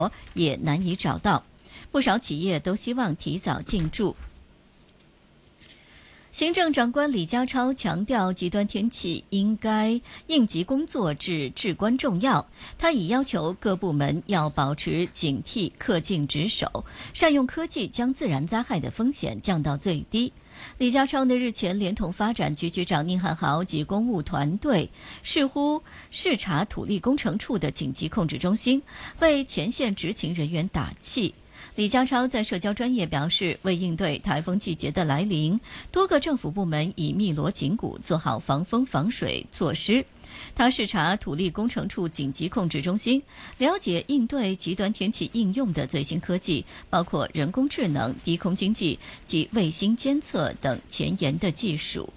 也难以找到，不少企业都希望提早进驻。行政长官李家超强调，极端天气应急工作至关重要。他已要求各部门要保持警惕，恪尽职守，善用科技将自然灾害的风险降到最低。李家超日前连同发展局局长宁汉豪及公务团队视察土力工程处的紧急控制中心，为前线执勤人员打气。李家超在社交专页表示，为应对台风季节的来临，多个政府部门已密锣紧鼓做好防风防水措施。他视察土力工程处紧急控制中心，了解应对极端天气应用的最新科技，包括人工智能、低空经济及卫星监测等前沿的技术。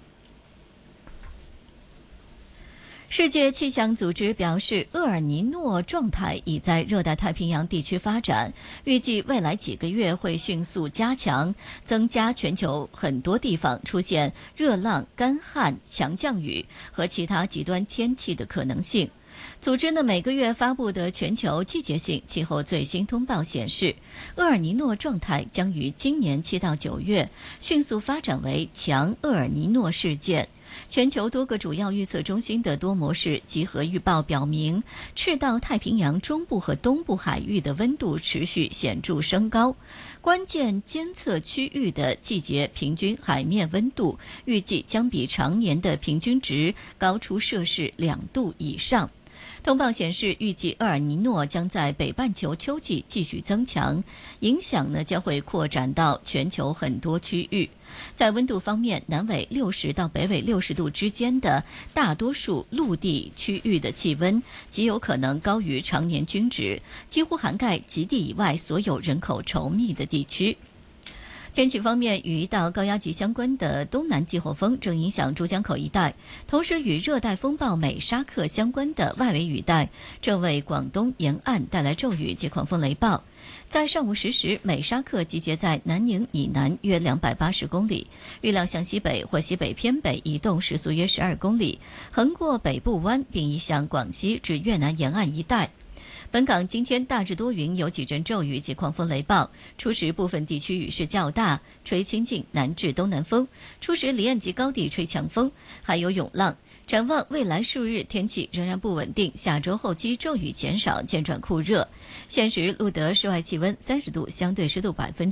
世界气象组织表示，厄尔尼诺状态已在热带太平洋地区发展，预计未来几个月会迅速加强，增加全球很多地方出现热浪、干旱、强降雨和其他极端天气的可能性。组织每个月发布的全球季节性气候最新通报显示，厄尔尼诺状态将于今年7到9月迅速发展为强厄尔尼诺事件。全球多个主要预测中心的多模式集合预报表明，赤道太平洋中部和东部海域的温度持续显著升高，关键监测区域的季节平均海面温度预计将比常年的平均值高出摄氏2度以上。通报显示，预计厄尔尼诺将在北半球秋季继续增强，影响将会扩展到全球很多区域。在温度方面，南纬60到北纬60度之间的大多数陆地区域的气温极有可能高于常年均值，几乎涵盖极地以外所有人口稠密的地区。天气方面，与一道高压级相关的东南季候风正影响珠江口一带，同时与热带风暴美沙克相关的外围雨带正为广东沿岸带来骤雨及狂风雷暴。在上午10时，美沙克集结在南宁以南约280公里，预料向西北或西北偏北移动，时速约12公里，横过北部湾，并移向广西至越南沿岸一带。本港今天大致多云，有几阵骤雨及狂风雷暴，初时部分地区雨势较大，吹清劲南至东南风，初时离岸及高地吹强风，还有涌浪。展望未来数日天气仍然不稳定，下周后期骤雨减少，渐转酷热。现时录得室外气温30度，相对湿度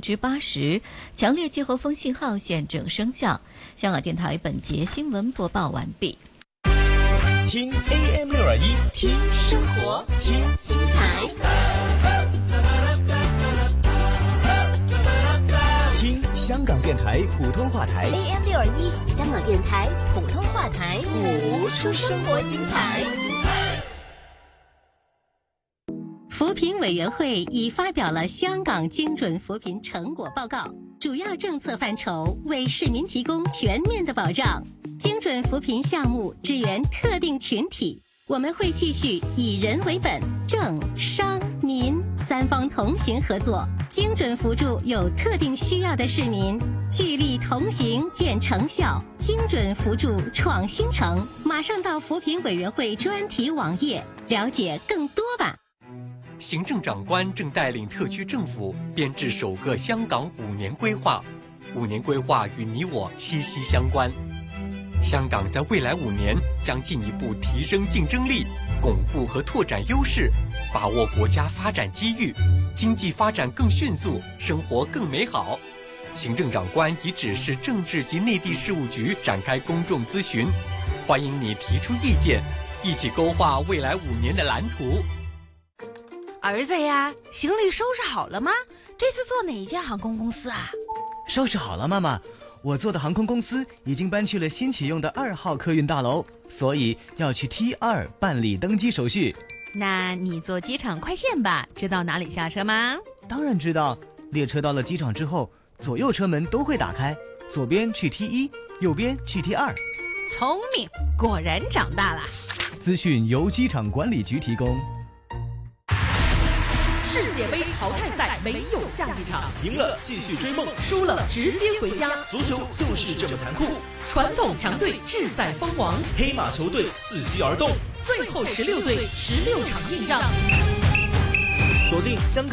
80%，强烈季候风信号现正生效。香港电台本节新闻播报完毕。 听 AM621， 听生活，听精彩， 听香港电台普通话台 AM621，香港电台普通话台， 谱出生活精彩。 扶贫委员会已发表了香港精准扶贫成果报告，主要政策范畴为市民提供全面的保障。精准扶贫项目支援特定群体，我们会继续以人为本，政商民三方同行合作，精准扶助有特定需要的市民，聚力同行见成效，精准扶助创新城。马上到扶贫委员会专题网页了解更多吧。 行政长官正带领特区政府编制首个香港5年规划，5年规划与你我息息相关。香港在未来5年将进一步提升竞争力，巩固和拓展优势，把握国家发展机遇，经济发展更迅速，生活更美好。行政长官已指示政治及内地事务局展开公众咨询，欢迎你提出意见，一起勾画未来5年的蓝图。 儿子呀，行李收拾好了吗？这次坐哪一家航空公司啊？ 收拾好了，妈妈。我做的航空公司已经搬去了新启用的2号客运大楼，所以要去 T2 办理登机手续。 那你坐机场快线吧，知道哪里下车吗？ 当然知道，列车到了机场之后，左右车门都会打开，左边去 T1，右边去 T2。 聪明，果然长大了。 资讯由机场管理局提供。 世界杯淘汰赛没有下一场， 赢了继续追梦， 输了直接回家。 足球就是这么残酷， 传统强队志在封王， 黑马球队伺机而动， 最后16队16场硬仗。 锁定香港